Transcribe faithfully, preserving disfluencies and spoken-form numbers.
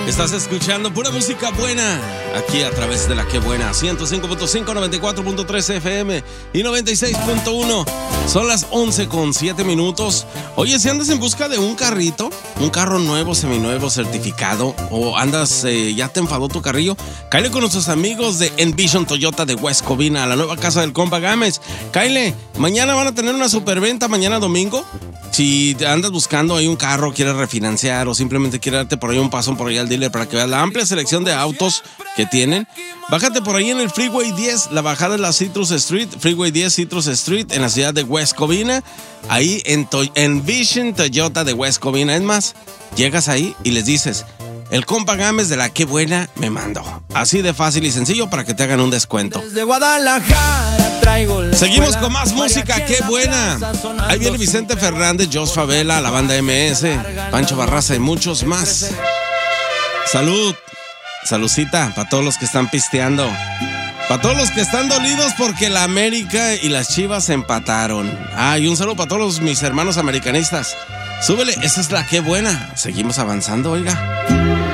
Estás escuchando pura música buena aquí a través de la Que Buena ciento cinco punto cinco, noventa y cuatro punto tres F M y noventa y seis punto uno. Son las once con siete minutos. Oye, si andas en busca de un carrito, un carro nuevo, seminuevo, certificado, o andas, eh, ya te enfadó tu carrillo, cáele con nuestros amigos de Envision Toyota de West Covina, a la nueva casa del compa Gámez. Cáele, mañana van a tener una superventa, mañana domingo. Si andas buscando ahí un carro, quieres refinanciar o simplemente quieres darte por ahí un pasón por ahí al dealer para que veas la amplia selección de autos que tienen, bájate por ahí en el Freeway diez, la bajada es la Citrus Street, Freeway diez Citrus Street en la ciudad de West Covina, ahí en, to- en Vision Toyota de West Covina. Es más, llegas ahí y les dices, el compa Gámez de la Que Buena me mandó. Así de fácil y sencillo para que te hagan un descuento. Desde Guadalajara traigo la Seguimos escuela, con más música, qué buena. Ahí viene Vicente Fernández, Jos Favela, la banda M S, Pancho Barraza y muchos más. Salud, saludcita para todos los que están pisteando. Para todos los que están dolidos porque la América y las Chivas empataron. Ah, y un saludo para todos mis hermanos americanistas. Súbele, esa es la Que Buena. Seguimos avanzando, oiga.